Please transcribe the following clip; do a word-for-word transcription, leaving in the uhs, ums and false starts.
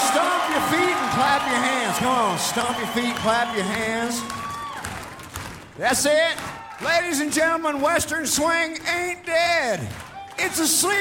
stomp your feet and clap your hands. Come on, stomp your feet, clap your hands. That's it. Ladies and gentlemen, Western Swing ain't dead. It's asleep.